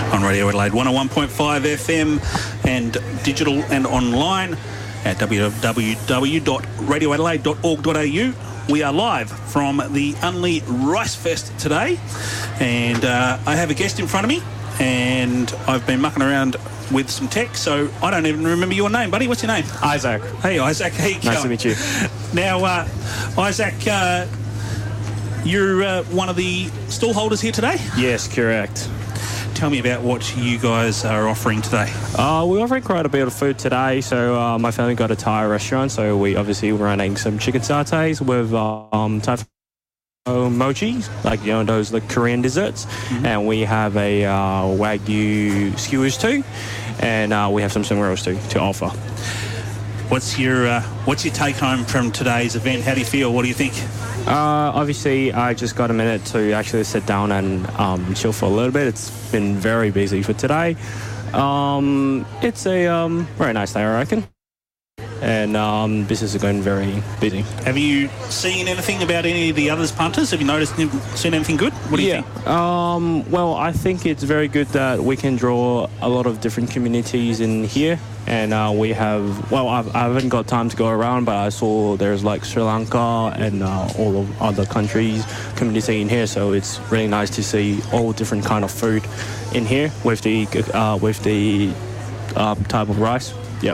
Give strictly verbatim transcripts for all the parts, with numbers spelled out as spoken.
on Radio Adelaide one oh one point five F M and digital and online at w w w dot radio adelaide dot org dot a u. We are live from the Unley Rice Fest today, and uh, I have a guest in front of me, and I've been mucking around with some tech, so I don't even remember your name, buddy. What's your name? Isaac. Hey, Isaac. How you Nice going? to meet you. Now, uh, Isaac, uh, you're uh, one of the stall holders here today? Yes, correct. Tell me about what you guys are offering today. Uh, we're offering quite a bit of food today. So uh, my family got a Thai restaurant, so we obviously running some chicken satays with um, Thai mochi, like, you know, those like Korean desserts. Mm-hmm. And we have a uh, Wagyu skewers too, and uh, we have some spring rolls too to offer. What's your uh, what's your take home from today's event? How do you feel? What do you think? Uh, obviously, I just got a minute to actually sit down and um, chill for a little bit. It's been very busy for today. Um, it's a um, very nice day, I reckon. And um, business is going very busy. Have you seen anything about any of the others punters? Have you noticed, seen anything good? What do you yeah. think? Um, well, I think it's very good that we can draw a lot of different communities in here. And uh, we have, well, I've, I haven't got time to go around, but I saw there's like Sri Lanka and uh, all of other countries community in here. So it's really nice to see all different kind of food in here with the uh, with the uh, type of rice. Yep.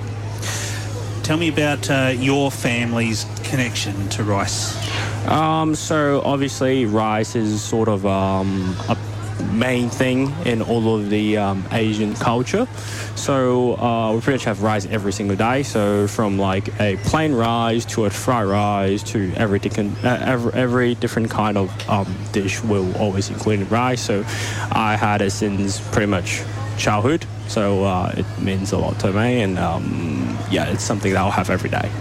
Tell me about uh, your family's connection to rice. Um, so obviously rice is sort of um, a main thing in all of the um, Asian culture. So uh, we pretty much have rice every single day. So from like a plain rice to a fried rice to every different, uh, every, every different kind of um, dish will always include rice. So I had it since pretty much childhood. So uh, it means a lot to me, and um, yeah, it's something that I'll have every day.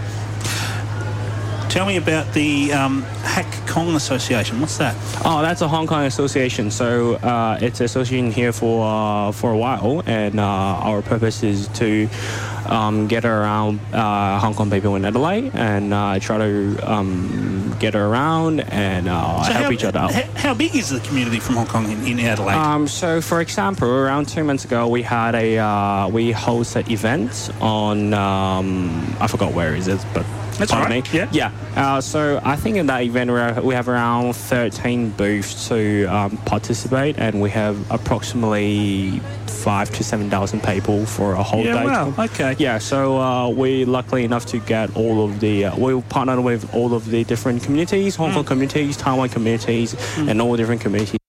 Tell me about the um, Hak Kong Association. What's that? Oh, that's a Hong Kong association. So uh, it's an association here for uh, for a while, and uh, our purpose is to um, get around uh, Hong Kong people in Adelaide, and uh, try to um, get around and uh, so help how, each other out. How, how big is the community from Hong Kong in, in Adelaide? Um, so, for example, around two months ago, we had a uh, we hosted events on um, I forgot where is it, but. That's all right. Yeah. Yeah. Uh, so I think in that event we have around thirteen booths to um, participate, and we have approximately five to seven thousand people for a whole yeah, day. Wow. Okay. Yeah. So uh, we luckily enough to get all of the uh, we partnered with all of the different communities, Hong Kong mm. communities, Taiwan communities, mm. and all different communities